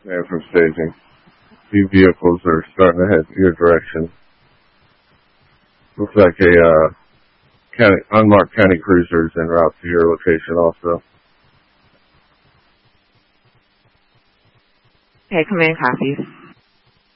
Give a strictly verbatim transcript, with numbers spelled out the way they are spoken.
And from staging. Few vehicles are starting to head your direction. Looks like a uh, county, unmarked county cruisers en route to your location also. Okay, command copies.